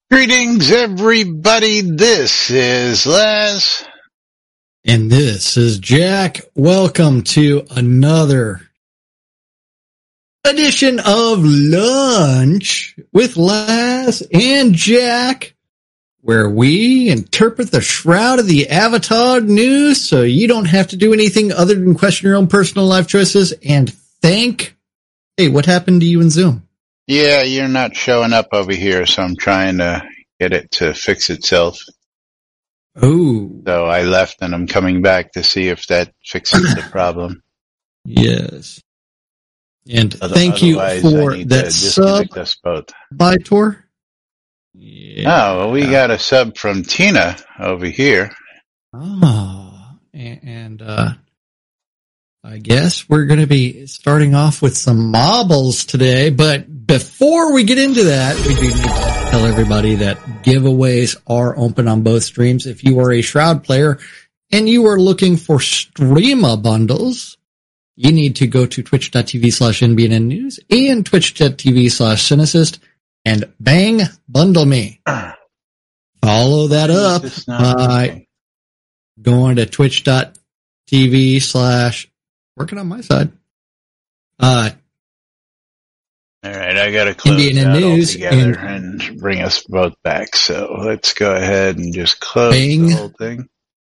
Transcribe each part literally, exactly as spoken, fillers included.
Greetings, everybody. This is Les. And this is Jack. Welcome to another edition of Lunch with Les and Jack, where we interpret the shroud of the Avatar news so you don't have to do anything other than question your own personal life choices and thank... Hey, what happened to you in Zoom? Yeah, you're not showing up over here, so I'm trying to get it to fix itself. Oh. So I left and I'm coming back to see if that fixes the problem. Yes. And Other, thank you for that sub, us both. Vitor. Yeah. Oh, well, we got a sub from Tina over here. Oh, and, and uh, I guess we're going to be starting off with some marbles today, but before we get into that, we do need to tell everybody that giveaways are open on both streams. If you are a Shroud player and you are looking for streamer bundles, you need to go to twitch.tv slash NBN News and twitch.tv slash Cynicist and bang, bundle me. Follow that up by going to twitch.tv slash working on my side. Uh, All right, I got to close Indian out News altogether and, and bring us both back. So let's go ahead and just close bang. the whole thing.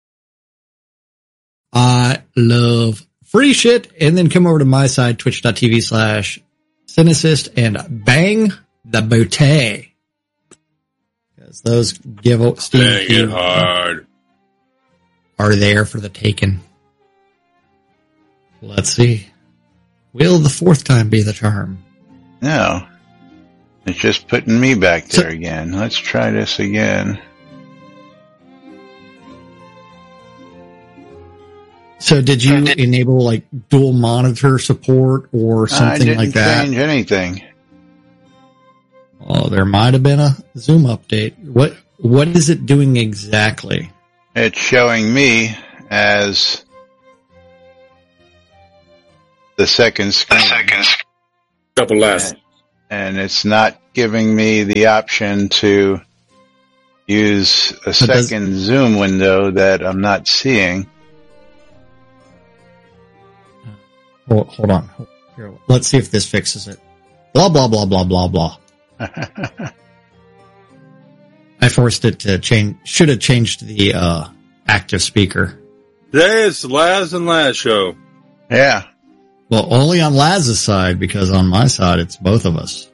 I love free shit, and then come over to my side, twitch.tv slash Cynicist, and bang the booty. Because those give Bang it hard. are there for the taking. Let's see. Will the fourth time be the charm? No. It's just putting me back there So- again. Let's try this again. So did you enable like dual monitor support or I something didn't like that? change anything. Oh, there might have been a Zoom update. What What is it doing exactly? It's showing me as the second screen. Couple last. And it's not giving me the option to use a But does- second Zoom window that I'm not seeing. Hold, hold on. Here, let's see if this fixes it. Blah, blah, blah, blah, blah, blah. I forced it to change. Should have changed the uh, active speaker. Today it's the Laz and Laz show. Yeah. Well, only on Laz's side, because on my side, it's both of us.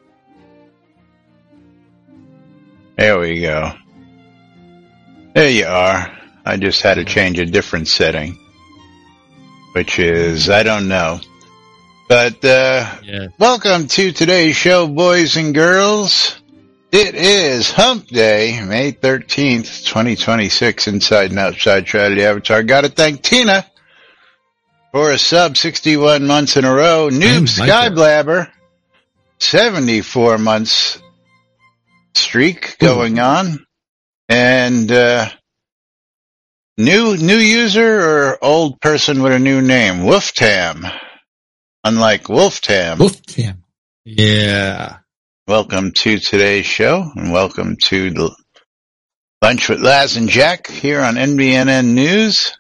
There we go. There you are. I just had to change a different setting. Which is, I don't know. But, uh, Yeah. welcome to today's show, boys and girls. It is Hump Day, May thirteenth, twenty twenty-six, inside and outside Shroud of the Avatar. Gotta thank Tina for a sub sixty-one months in a row. Noob Skyblabber, seventy-four months streak going on. And, uh, New new user or old person with a new name? Wolftam. Unlike Wolftam. Wolftam. Yeah. Welcome to today's show, and welcome to the Lunch with Laz and Jack here on N B N N News.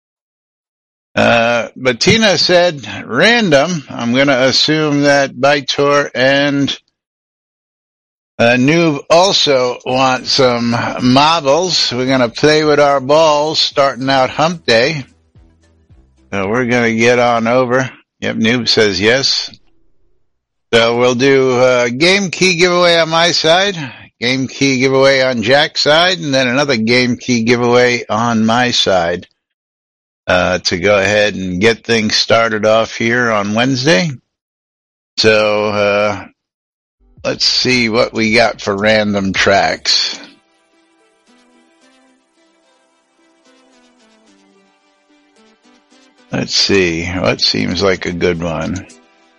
Uh, but Tina said random. I'm going to assume that Vitor and Uh, Noob also wants some marbles. We're going to play with our balls starting out Hump Day. So we're going to get on over. Yep, Noob says yes. So we'll do a game key giveaway on my side, game key giveaway on Jack's side, and then another game key giveaway on my side uh, to go ahead and get things started off here on Wednesday. So, uh, let's see what we got for random tracks. Let's see. What seems like a good one?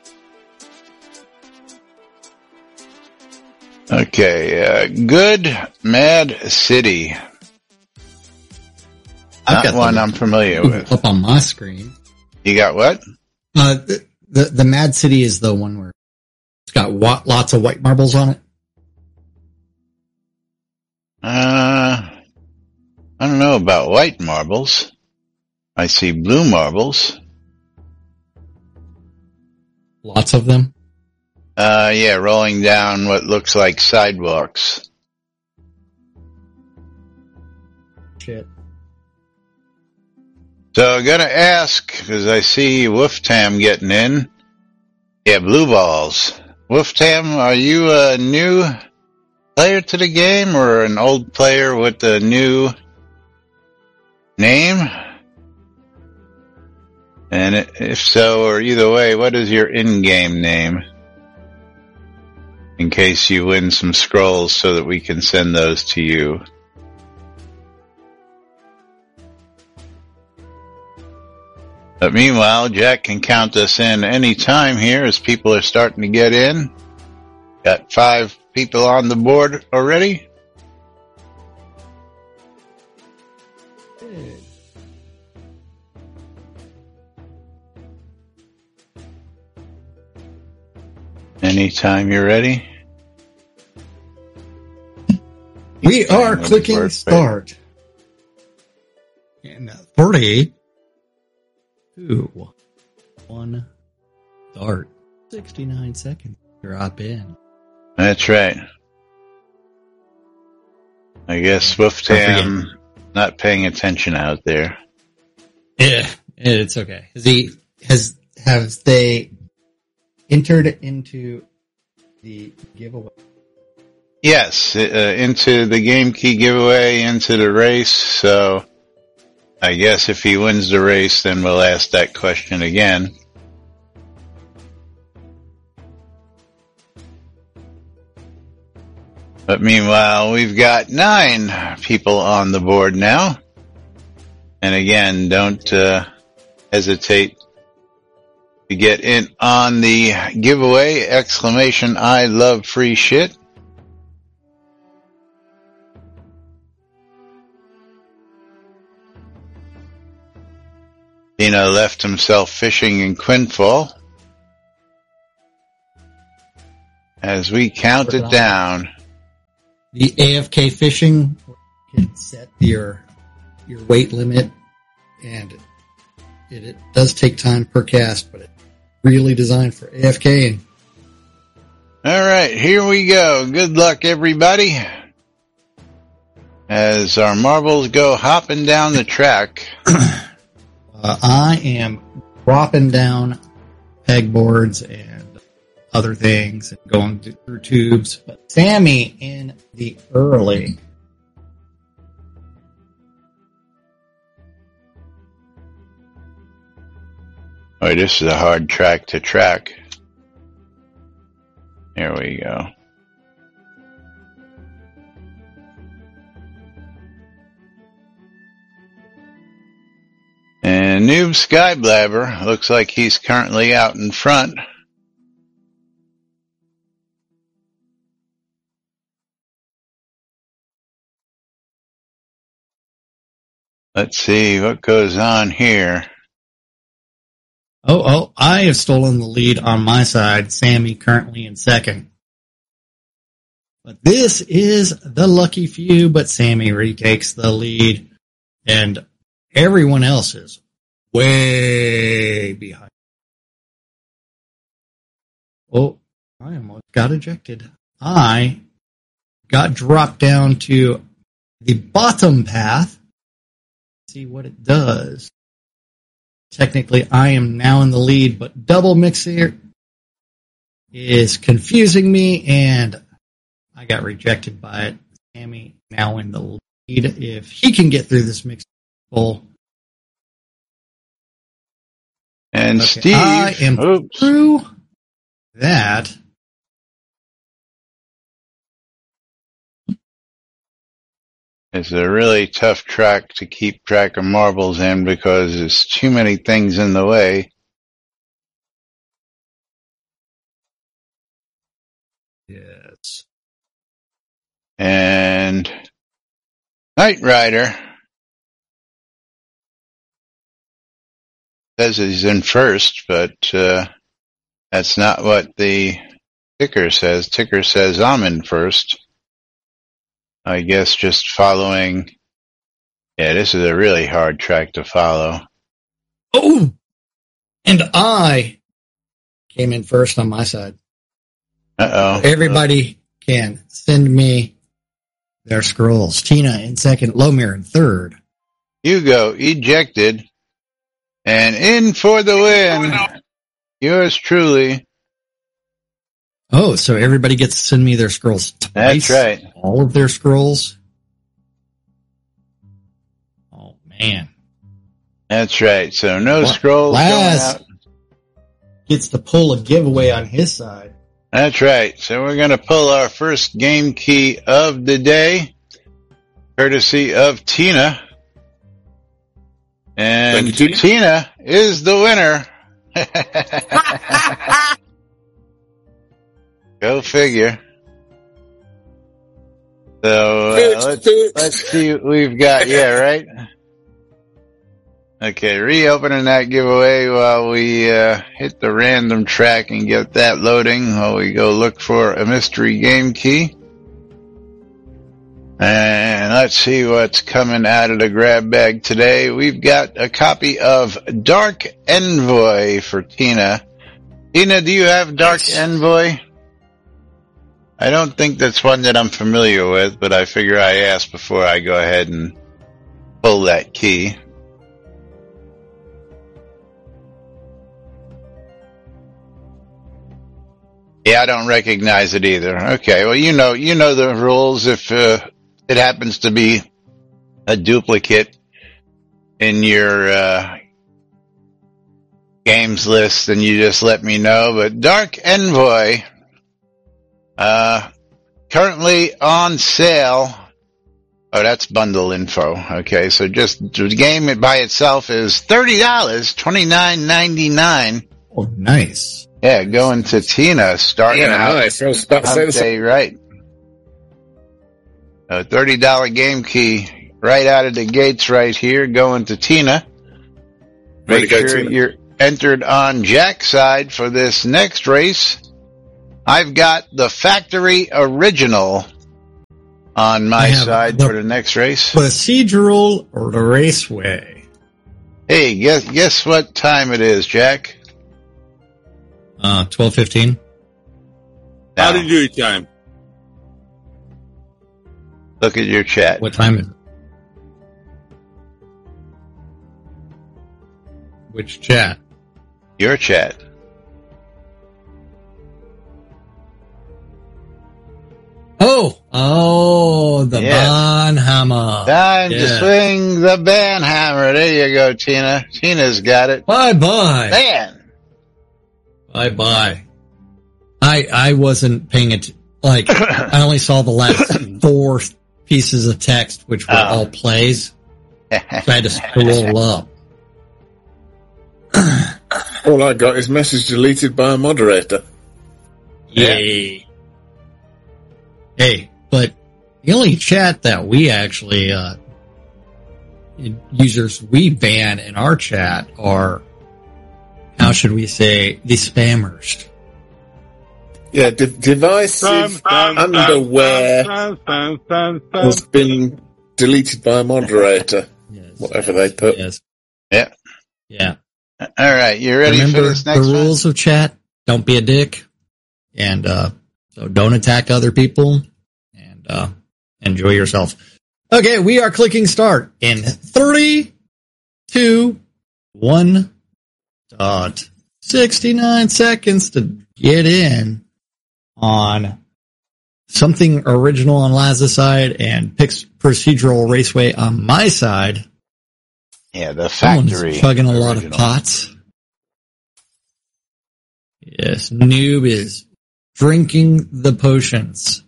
Okay. Uh, Good Mad City. I've Not got one the- I'm familiar with. Up on my screen. You got what? Uh, the, the, the Mad City is the one where it's got wa- lots of white marbles on it. Uh, I don't know about white marbles. I see blue marbles. Lots of them? Uh, yeah, rolling down what looks like sidewalks. Shit. So I'm gonna ask, because I see Wolftam getting in. Yeah, blue balls. Wolftam, are you a new player to the game or an old player with a new name? And if so, or either way, what is your in-game name? In case you win some scrolls so that we can send those to you. But meanwhile, Jack can count us in any time here as people are starting to get in. Got five people on the board already. Anytime you're ready. We are clicking start. And thirty. Two, one, start. sixty-nine seconds. Drop in. That's right. I guess Wolftam not paying attention out there. Yeah, it's okay. Has he, has, have they entered into the giveaway? Yes, uh, into the game key giveaway, into the race, so I guess if he wins the race, then we'll ask that question again. But meanwhile, we've got nine people on the board now. And again, don't uh, hesitate to get in on the giveaway. Exclamation, I love free shit. Dino left himself fishing in Quinfall. As we count it down. The A F K fishing can set your your weight limit, and it, it does take time per cast, but it's really designed for A F K. All right, here we go. Good luck, everybody. As our marbles go hopping down the track. Uh, I am dropping down pegboards and other things and going through tubes. But Sammy in the early. Oh, this is a hard track to track. Here we go. And Noob Skyblabber looks like he's currently out in front. Let's see what goes on here. Oh, oh, I have stolen the lead on my side. Sammy currently in second. But this is the lucky few, but Sammy retakes the lead. And everyone else is way behind. Oh, I almost got ejected. I got dropped down to the bottom path. Let's see what it does. Technically, I am now in the lead, but Double Mixer is confusing me, and I got rejected by it. Sammy now in the lead. If he can get through this mix bowl. And okay, Steve, I am oops. through that. It's a really tough track to keep track of marbles in because there's too many things in the way. Yes. And Knight Rider says he's in first, but uh, that's not what the ticker says. Ticker says I'm in first. I guess just following. Yeah, this is a really hard track to follow. Oh, and I came in first on my side. Uh-oh. Everybody can send me their scrolls. Tina in second, Lomir in third. Hugo ejected. And in for the win. Yours truly. Oh, so everybody gets to send me their scrolls twice? That's right. All of their scrolls? Oh, man. That's right. So no Well, scrolls Laz going out. gets to pull a giveaway on his side. That's right. So we're going to pull our first game key of the day, courtesy of Tina. And Thank you, Tina. Tina is the winner. Go figure. So uh, let's let's see what we've got. Yeah, right. Okay, reopening that giveaway while we uh, hit the random track and get that loading while we go look for a mystery game key. And let's see what's coming out of the grab bag today. We've got a copy of Dark Envoy for Tina. Tina, do you have Dark Yes. Envoy? I don't think that's one that I'm familiar with, but I figure I ask before I go ahead and pull that key. Yeah, I don't recognize it either. Okay, well, you know, you know the rules. If uh, it happens to be a duplicate in your uh, games list, then you just let me know. But Dark Envoy, uh, currently on sale. Oh, that's bundle info. Okay, so just the game by itself is thirty dollars, twenty-nine ninety-nine. Oh, nice. Yeah, going to Tina, starting Yeah, out. nice. I was about to say the same. Okay, right. A thirty dollars game key right out of the gates right here, going to Tina. Way to Make go, sure Tina. you're entered on Jack's side for this next race. I've got the factory original on my I have side the- for the next race. Procedural or the raceway? Hey, guess guess what time it is, Jack? Uh, twelve fifteen. How Now, did you do your time? look at your chat. What time is it? Which chat? Your chat. Oh, oh, the Yeah. Bonhammer. Time to Yeah. swing the band hammer. There you go, Tina. Tina's got it. Bye bye. Man. Bye bye. I I wasn't paying it. Like I only saw the last four pieces of text, which were Oh. all plays. So I had to scroll up. All I got is message deleted by a moderator. Yay. Hey, but the only chat that we actually, uh, users we ban in our chat are, how should we say, the spammers. Yeah, de- divisive underwear has been deleted by a moderator. Yes. Whatever they put. Yes. Yeah. Yeah. All right, you ready Remember for this the next one? rules of chat. Don't be a dick. And, uh, so don't attack other people and, uh, enjoy yourself. Okay. We are clicking start in three, two, one dot sixty-nine seconds to get in on something original on Laz's side and picks procedural raceway on my side. Yeah, the Someone's factory. chugging a lot of original. pots. Yes, Noob is drinking the potions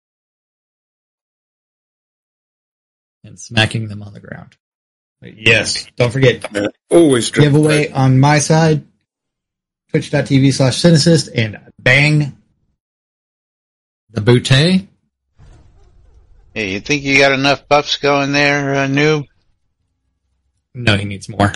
and smacking them on the ground. But yes, don't forget, Yeah, always drink giveaway on my side, twitch.tv slash Cynicist, and bang the bootay. Hey, you think you got enough buffs going there, uh, noob? No, he needs more.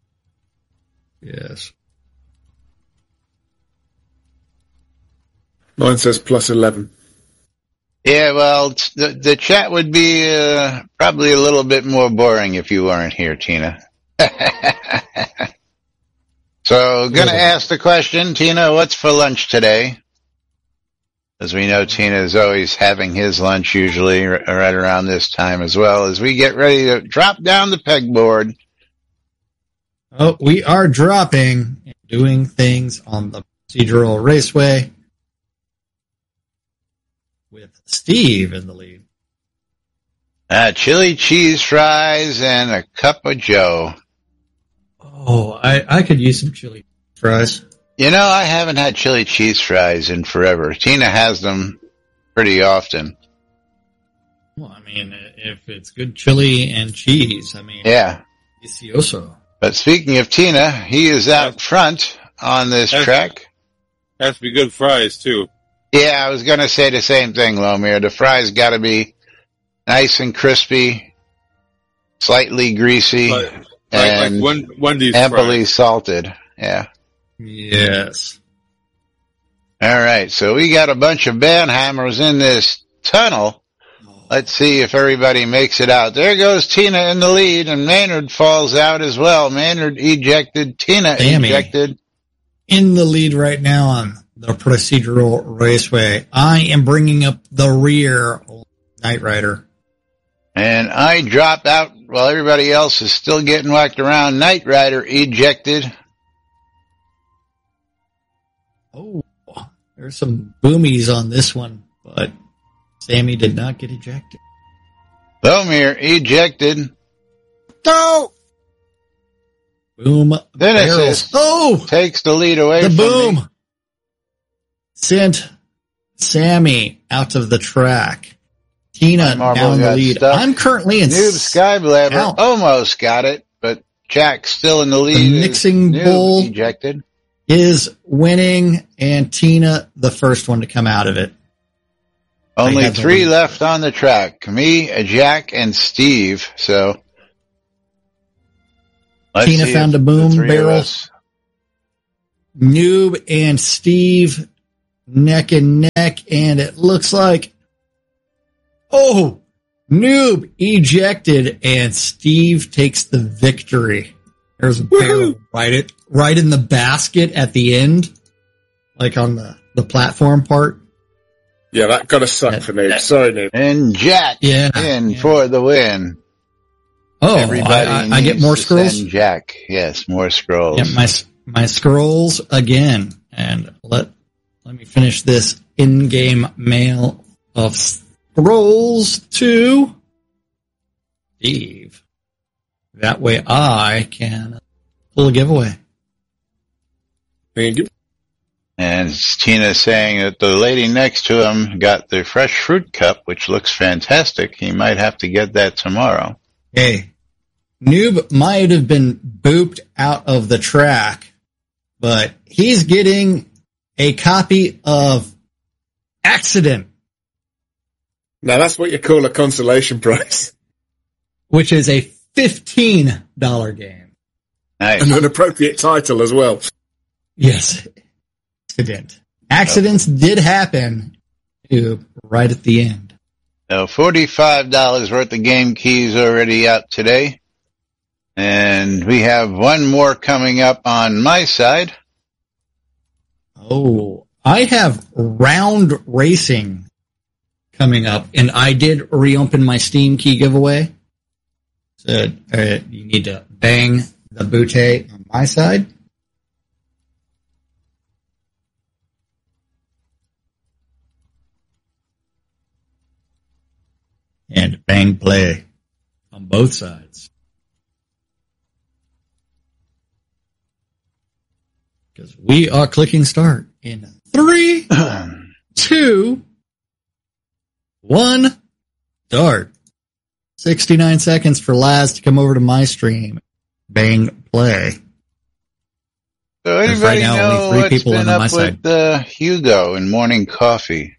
Yes. Mine says plus eleven. Yeah, well, t- the, the chat would be uh, probably a little bit more boring if you weren't here, Tina. So, gonna ask the question, Tina, what's for lunch today? As we know, Tina is always having his lunch usually r- right around this time as well, as we get ready to drop down the pegboard. Oh, we are dropping and doing things on the procedural raceway with Steve in the lead. Uh, chili cheese fries and a cup of joe. Oh, I, I could use some chili fries. You know, I haven't had chili cheese fries in forever. Tina has them pretty often. Well, I mean, if it's good chili and cheese, I mean, Yeah. delicioso. But speaking of Tina, he is out front on this That's- track. Has to be good fries too. Yeah, I was going to say the same thing, Lomir. The fries got to be nice and crispy, slightly greasy, Like, like, and like Wen- Wendy's amply fries. salted. Yeah. Yes. All right, so we got a bunch of banhammers in this tunnel. Let's see if everybody makes it out. There goes Tina in the lead, and Maynard falls out as well. Maynard ejected. Tina Sammy. ejected. In the lead right now on the procedural raceway. I am bringing up the rear, Knight Rider. And I drop out while everybody else is still getting whacked around. Knight Rider ejected. Oh, there's some boomies on this one, but Sammy did not get ejected. Lomir ejected. No! Boom. Dennis barrels. is- Oh, Takes the lead away the from boom me. sent Sammy out of the track. Tina My marble down the got lead. stuck. I'm currently in Noob Skyblabber Out. almost got it, but Jack's still in the lead. The mixing Noob bowl. ejected. is winning, and Tina the first one to come out of it. Only have the three lead. left on the track. Me, Jack, and Steve. So let's Tina see found if a boom the three of barrel. us- Noob and Steve neck and neck, and it looks like, oh, Noob ejected, and Steve takes the victory. There's a barrel right it right in the basket at the end, like on the, the platform part. Yeah, that gotta suck for Noob. Sorry, Noob. And Jack Yeah, in yeah. for the win. Oh, Everybody I, I, I get needs more to scrolls. send Jack. Yes, more scrolls. Get my my scrolls again, and let let me finish this in-game mail of scrolls to Steve. That way, I can pull a giveaway. Thank you. And Tina saying that the lady next to him got the fresh fruit cup, which looks fantastic. He might have to get that tomorrow. Hey, Noob might have been booped out of the track, but he's getting a copy of Accident, Now that's what you call a consolation prize. which is a fifteen dollars game. Nice. And an appropriate title as well. Yes. Accident. Accidents did happen to right at the end. So forty-five dollars worth of game keys already out today. And we have one more coming up on my side. Oh, I have round racing coming up, and I did reopen my Steam key giveaway. So uh, you need to bang the bootay on my side. And bang play on both sides. Because we are clicking start in three, two, one, start. sixty-nine seconds for Laz to come over to my stream. Bang play. So There's anybody right now know only three what's people been on up my with side. uh, Hugo in morning coffee?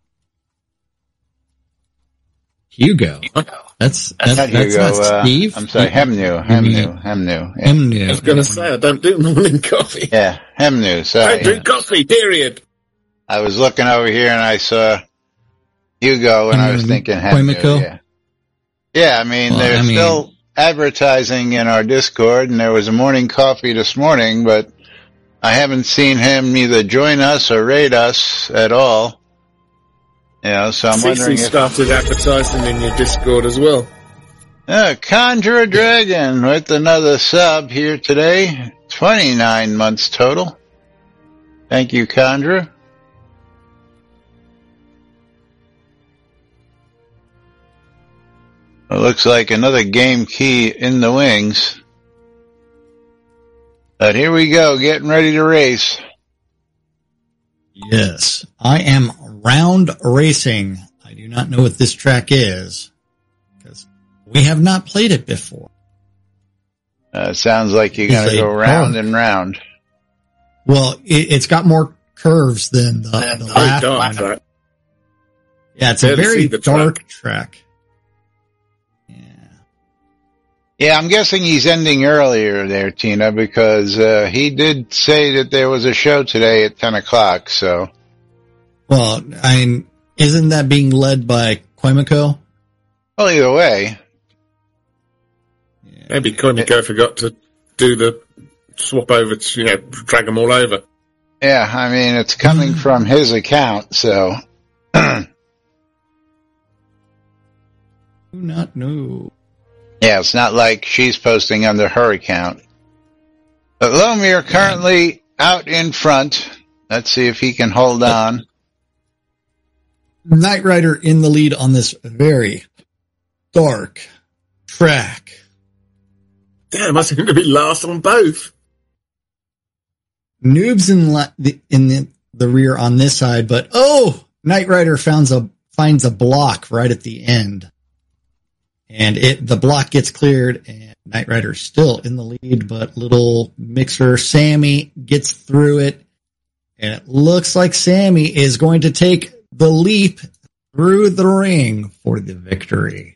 Hugo. That's that's, Not that's Hugo, not uh, Steve. I'm sorry, Hemnu, Hemnu, Hemnu. Yeah, Hemnu. I was going to say, I don't do morning coffee. yeah Hemnu, I sorry. don't drink coffee, period. I was looking over here and I saw Hugo, and I was thinking, Quamico? yeah. Yeah, I mean, Well, they're I mean- still advertising in our Discord, and there was a morning coffee this morning, but I haven't seen him either join us or raid us at all. You know, so I'm wondering Cece if... started advertising in your Discord as well. Uh, Conjure a Dragon with another sub here today. twenty-nine months total. Thank you, Conjure. It looks like another game key in the wings. But here we go, getting ready to race. Yes. I am round racing. I do not know what this track is because we have not played it before. Uh, sounds like you're It's going to a go round dark. and round. Well, it, it's got more curves than the, the Very last dark one. track. Yeah, it's a Barely very see the dark track. Yeah. Yeah, I'm guessing he's ending earlier there, Tina, because uh, he did say that there was a show today at ten o'clock, so... Well, I mean, isn't that being led by Quamico? Well, either way. Yeah. Maybe Quamico forgot to do the swap over to, you know, drag them all over. Yeah, I mean, it's coming from his account, so... Do not know. Yeah, it's not like she's posting under her account. But Lomir currently out in front. Let's see if he can hold on. Knight Rider in the lead on this very dark track. Damn, I seem to be last on both. Noob's in la- the, in the, the rear on this side, but oh, Knight Rider finds a finds a block right at the end, and it the block gets cleared, and Knight Rider's still in the lead, but little mixer Sammy gets through it, and it looks like Sammy is going to take the leap through the ring for the victory.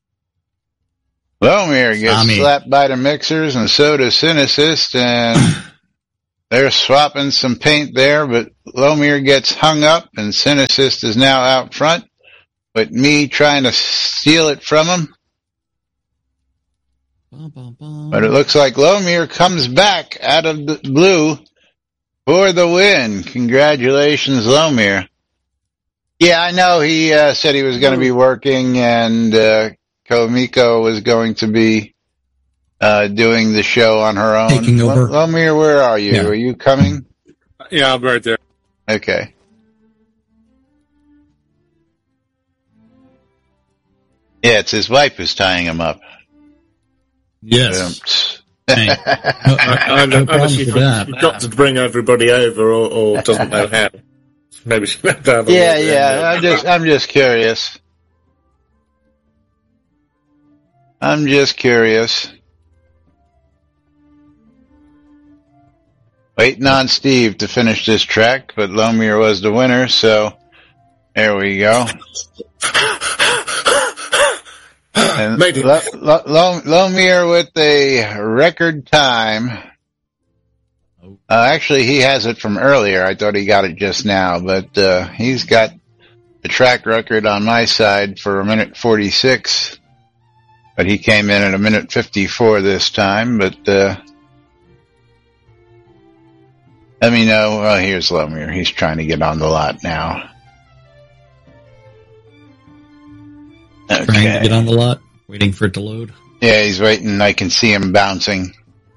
Lomir gets Sammy. slapped by the mixers, and so does Synesist, and they're swapping some paint there, but Lomir gets hung up, and Synesist is now out front, with me trying to steal it from him. Bum, bum, bum. But it looks like Lomir comes back out of the blue for the win. Congratulations, Lomir. Yeah, I know he uh, said he was going to be working, and uh, Komiko was going to be uh, doing the show on her own. Taking over. L- Lomir, where are you? Yeah. Are you coming? Yeah, I'll be right there. Okay. Yeah, it's his wife who's tying him up. Yes. Um, Hey. No, I, I, no I, problems she's with that. got to bring everybody over, or, or doesn't know how. Maybe she left out. a yeah, little bit. yeah. I'm just, I'm just curious. I'm just curious. Waiting on Steve to finish this track, but Lomir was the winner, so there we go. And Made it. Lo- Lo- Lo- Lomir with a record time. Uh, actually, he has it from earlier. I thought he got it just now, but uh, he's got the track record on my side for a minute forty-six. But he came in at a minute fifty-four this time. But uh, let me know. Well, here's Lomir. He's trying to get on the lot now. Trying to get on the lot, waiting for it to load. Yeah, he's waiting. I can see him bouncing.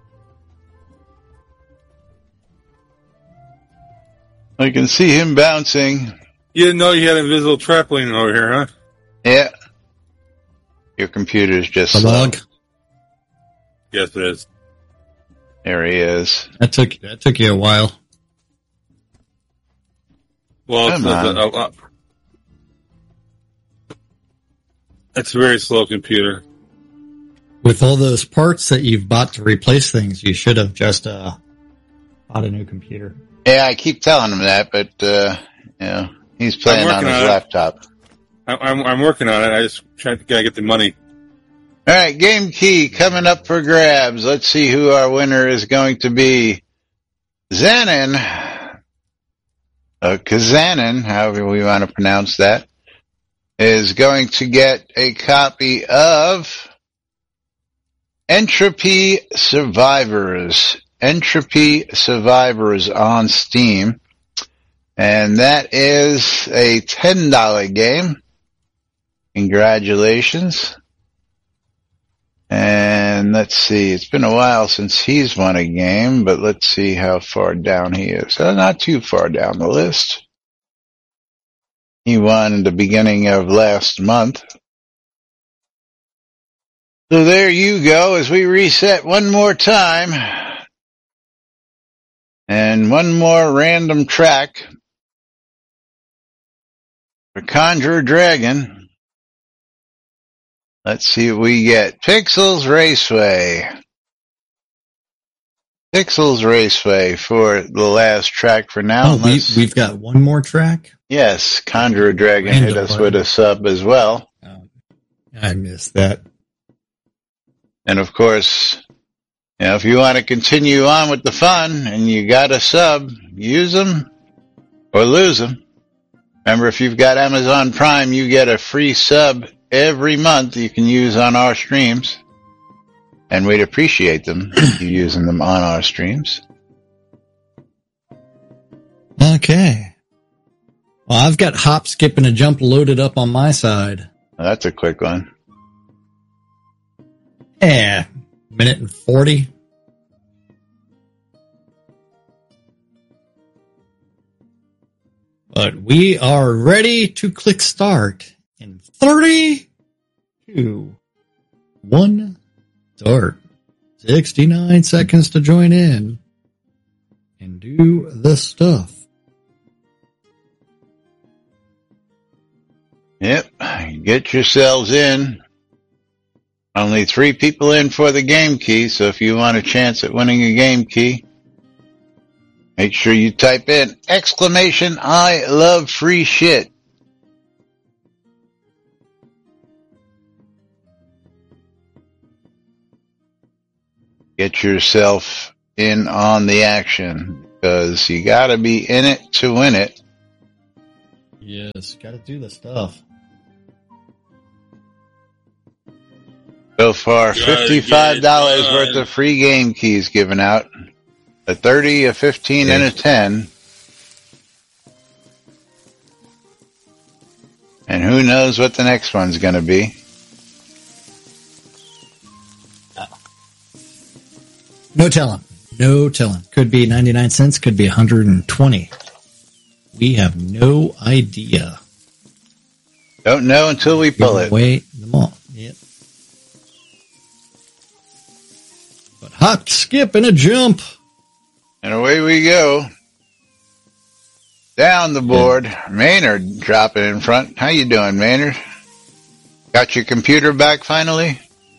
I can see him bouncing. You didn't know you had invisible trampoline over here, huh? Yeah. Your computer's just The slow. log. Yes, it is. There he is. That took that took you a while. Well, it's, Come on. a, a, a, it's a very slow computer. With all those parts that you've bought to replace things, you should have just uh, bought a new computer. Yeah, I keep telling him that, but, uh, you know, he's playing on working his on it. laptop. I, I'm, I'm working on it. I just trying to gotta get the money. All right, game key coming up for grabs. Let's see who our winner is going to be. Xanon. uh, Kazanin, however we want to pronounce that, is going to get a copy of Entropy Survivors. Entropy Survivors on Steam. And that is a ten dollars game. Congratulations. And let's see, it's been a while since he's won a game, but let's see how far down he is. Uh, not too far down the list. He won in the beginning of last month. So there you go as we reset one more time. And one more random track for Conjure Dragon. Let's see what we get. Pixels Raceway. Pixels Raceway for the last track for now. Oh, we, we've got one more track? Yes, Conjure Dragon hit us with a sub as well. Oh, I missed that. And of course, you know, if you want to continue on with the fun and you got a sub, use them or lose them. Remember, if you've got Amazon Prime, you get a free sub every month you can use on our streams. And we'd appreciate them if you using them on our streams. Okay. Well, I've got Hop, Skip, and a Jump loaded up on my side. Well, that's a quick one. Yeah, minute and forty. But we are ready to click start in thirty, two, one, start. sixty-nine seconds to join in and do the stuff. Yep, get yourselves in. Only three people in for the game key, so if you want a chance at winning a game key, make sure you type in exclamation I love free shit. Get yourself in on the action, because you gotta be in it to win it. Yes, gotta do the stuff. So far, fifty-five dollars worth of free game keys given out. A thirty, a fifteen, and a ten. And who knows what the next one's going to be. No telling. No telling. Could be ninety-nine cents, could be one hundred twenty. We have no idea. Don't know until we pull it. Wait them all. Yep. But hop, skip, and a jump. And away we go. Down the board. Yeah. Maynard dropping in front. How you doing, Maynard? Got your computer back finally?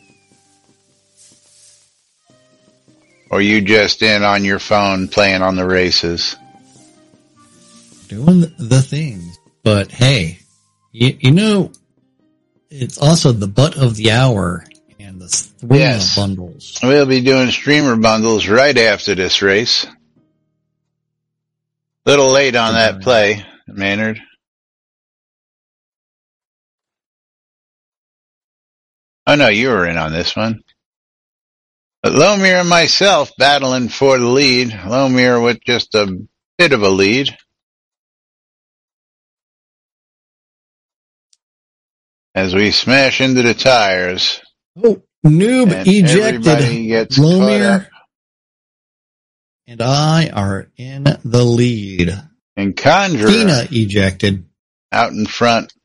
Or you just in on your phone playing on the races? Doing the things. But hey, you, you know, it's also the butt of the hour and the streamer yes. bundles. We'll be doing streamer bundles right after this race. Little late on that play, Maynard. Oh no, you were in on this one. But Lomir and myself battling for the lead. Lomir with just a bit of a lead. As we smash into the tires. Oh, noob and ejected. Everybody gets Lomir and I are in the lead. And Conjurer. Tina ejected. Out in front.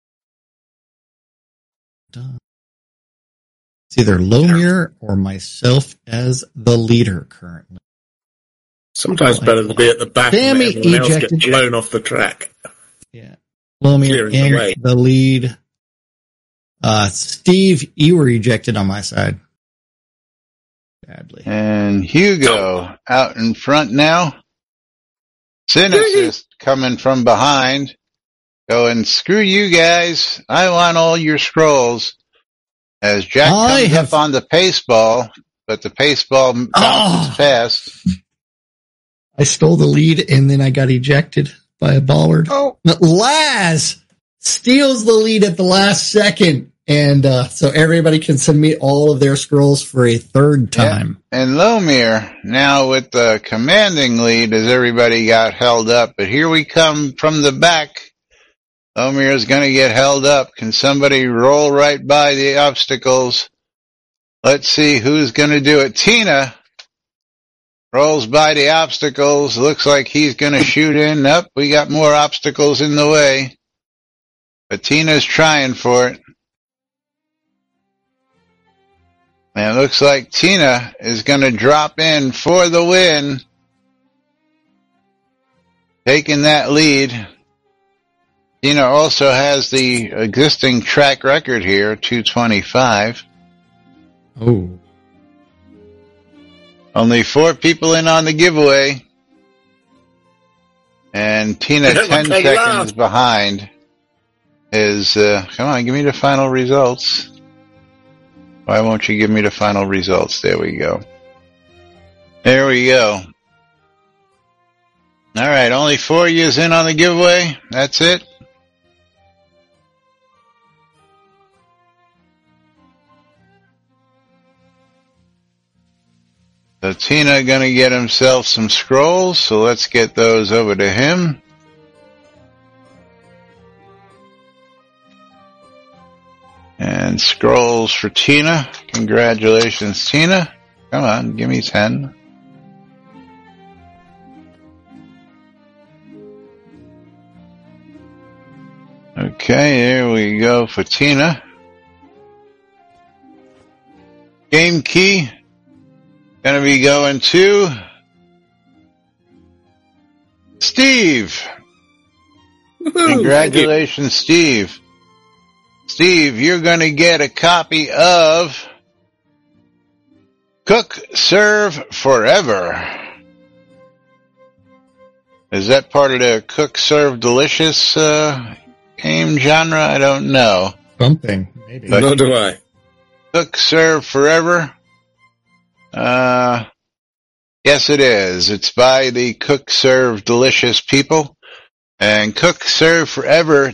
It's either Lomir or myself as the leader currently. Sometimes better to be at the back and everyone else gets blown off the track. Yeah. Lomir in the, the lead. Uh, Steve, you were ejected on my side. Badly. And Hugo oh. out in front now. Cynicist coming from behind. Going, screw you guys. I want all your scrolls. As Jack I comes have... up on the pace ball, but the pace ball bounces oh. past. I stole the lead and then I got ejected. by a Ballard. Oh. But Laz steals the lead at the last second. And uh, so everybody can submit all of their scrolls for a third time. Yeah. And Lomir now with the commanding lead as everybody got held up. But here we come from the back. Lomir is going to get held up. Can somebody roll right by the obstacles? Let's see who's going to do it. Tina rolls by the obstacles. Looks like he's going to shoot in. Up, we got more obstacles in the way. But Tina's trying for it. And it looks like Tina is going to drop in for the win. Taking that lead. Tina also has the existing track record here, two twenty-five. Oh. Only four people in on the giveaway. And Tina ten seconds behind is, uh, come on, give me the final results. Why won't you give me the final results? There we go. There we go. All right, only four years in on the giveaway. That's it. So Tina gonna get himself some scrolls, so let's get those over to him. And scrolls for Tina. Congratulations, Tina. Come on, give me ten. Okay, here we go for Tina. Game key. Gonna be going to Steve. Woo-hoo, Congratulations, Steve. Steve, you're going to get a copy of Cook Serve Forever. Is that part of the Cook Serve Delicious uh, game genre? I don't know. Something, maybe. But Nor do I. Cook Serve Forever. Uh, yes, it is. It's by the Cook Serve Delicious people. And Cook Serve Forever